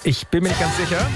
Ich bin mir nicht ganz sicher.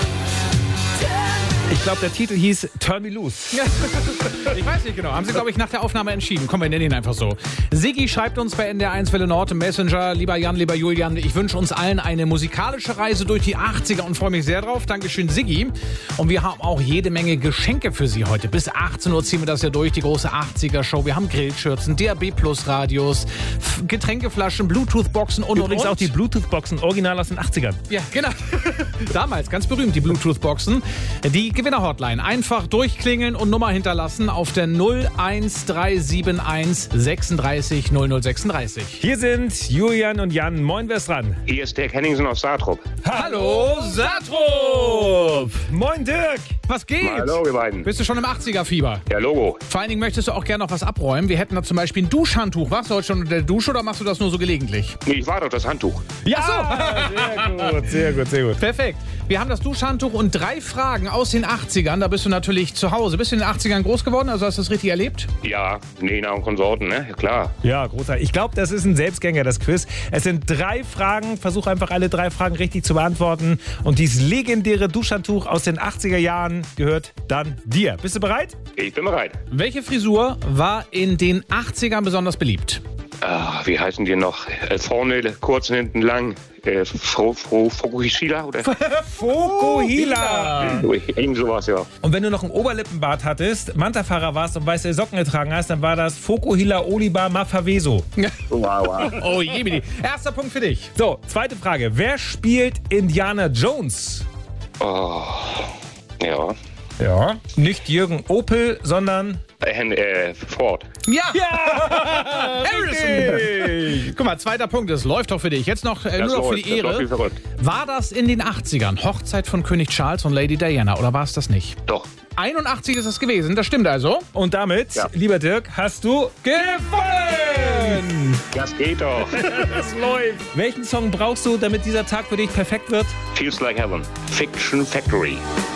Ich glaube, der Titel hieß Turn Me Loose. Ich weiß nicht genau. Haben Sie, glaube ich, nach der Aufnahme entschieden. Komm, wir nennen ihn einfach so. Siggi schreibt uns bei NDR1 Welle Nord im Messenger. Lieber Jan, lieber Julian, ich wünsche uns allen eine musikalische Reise durch die 80er und freue mich sehr drauf. Dankeschön, Siggi. Und wir haben auch jede Menge Geschenke für Sie heute. Bis 18 Uhr ziehen wir das ja durch, die große 80er-Show. Wir haben Grillschürzen, DAB-Plus-Radios, Getränkeflaschen, Bluetooth-Boxen und Übrigens auch die Bluetooth-Boxen, original aus den 80ern. Ja, genau. Damals, ganz berühmt, die Bluetooth-Boxen. Die Gewinner-Hotline. Einfach durchklingeln und Nummer hinterlassen auf der 01371 36 0036. Hier sind Julian und Jan. Moin, wer ist dran? Hier ist Dirk Henningsen aus Saatrup. Hallo, Saatrup! Moin, Dirk! Was geht? Hallo, ihr beiden. Bist du schon im 80er-Fieber? Ja, Logo. Vor allen Dingen möchtest du auch gerne noch was abräumen. Wir hätten da zum Beispiel ein Duschhandtuch. Warst du heute schon in der Dusche oder machst du das nur so gelegentlich? Nee, ich war doch das Handtuch. Ja, sehr gut. Perfekt. Wir haben das Duschhandtuch und 3 Fragen aus den 80ern. Da bist du natürlich zu Hause. Bist du in den 80ern groß geworden? Also hast du das richtig erlebt? Ja, Nena und Konsorten, ne? Ja, klar. Ja, großartig. Ich glaube, das ist ein Selbstgänger, das Quiz. Es sind 3 Fragen. Versuch einfach alle 3 Fragen richtig zu beantworten. Und dieses legendäre Duschhandtuch aus den 80er Jahren gehört dann dir. Bist du bereit? Ich bin bereit. Welche Frisur war in den 80ern besonders beliebt? Wie heißen die noch? Vorne kurz und hinten lang. Fokuhila oder? Fokuhila. Irgend sowas, ja. Und wenn du noch einen Oberlippenbart hattest, Mantafahrer warst und weiße Socken getragen hast, dann war das Fokuhila Olibar Mafaveso. Wow. Oh, jemini. Erster Punkt für dich. So, zweite Frage. Wer spielt Indiana Jones? Oh. Ja. Ja. Nicht Jürgen Opel, sondern... Ford. Ja! Harrison! Guck mal, zweiter Punkt. Das läuft doch für dich. Jetzt noch nur noch für die Das läuft wie Ehre. verrückt. War das in den 80ern Hochzeit von König Charles und Lady Diana oder war es das nicht? Doch. 81 ist es gewesen, das stimmt also. Und damit, Ja. lieber Dirk, hast du gewonnen! Das geht doch. Das läuft! Welchen Song brauchst du, damit dieser Tag für dich perfekt wird? Feels like heaven. Fiction Factory.